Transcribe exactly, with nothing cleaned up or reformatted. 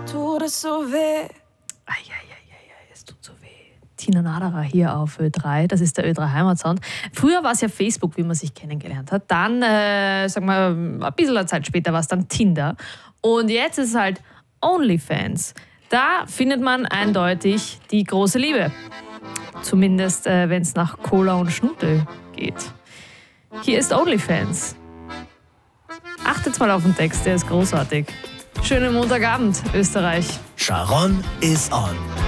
tut es so weh. Eieieiei, es tut so weh. Tina Naderer hier auf Ö drei, das ist der Ö drei Heimatsound. Früher war es ja Facebook, wie man sich kennengelernt hat. Dann, äh, sagen wir, ein bisschen eine Zeit später war es dann Tinder. Und jetzt ist es halt OnlyFans. Da findet man eindeutig die große Liebe. Zumindest, äh, wenn es nach Cola und Schnute geht. Hier ist OnlyFans. Achtet mal auf den Text, der ist großartig. Schönen Montagabend, Österreich. Sharon is on.